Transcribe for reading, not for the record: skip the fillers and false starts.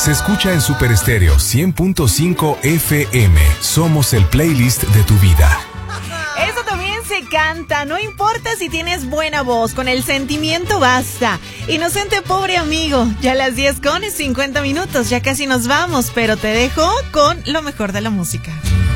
se escucha en Super Estéreo 100.5 FM. Somos el playlist de tu vida. Eso también se canta, no importa si tienes buena voz, con el sentimiento basta. Inocente pobre amigo, ya a las 10:50, ya casi nos vamos, pero te dejo con lo mejor de la música.